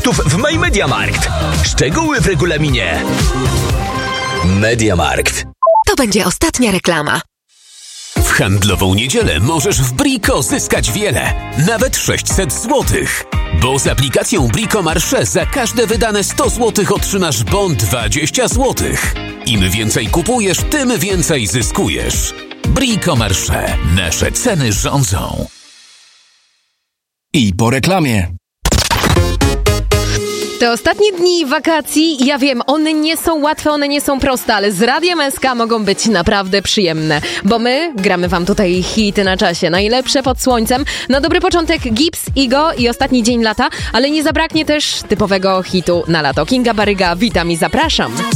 produktów w My MediaMarkt. Szczegóły w regulaminie. MediaMarkt. To będzie ostatnia reklama. W handlową niedzielę możesz w Brico zyskać wiele, nawet 600 zł. Bo z aplikacją Brico Marché za każde wydane 100 zł otrzymasz bon 20 zł. Im więcej kupujesz, tym więcej zyskujesz. Brico Marché. Nasze ceny rządzą. I po reklamie. Te ostatnie dni wakacji, ja wiem, one nie są łatwe, one nie są proste, ale z Radiem SK mogą być naprawdę przyjemne, bo my gramy wam tutaj hity na czasie, najlepsze pod słońcem. Na dobry początek Gibbs, Igo i Ostatni dzień lata, ale nie zabraknie też typowego hitu na lato. Kinga Baryga, witam i zapraszam.